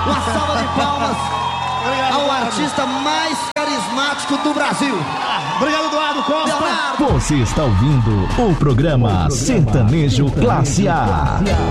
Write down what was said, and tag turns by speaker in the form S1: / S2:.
S1: Uma salva de palmas ao artista mais carismático do Brasil.
S2: Obrigado, Eduardo Costa.
S3: Você está ouvindo o programa Sertanejo Classe A.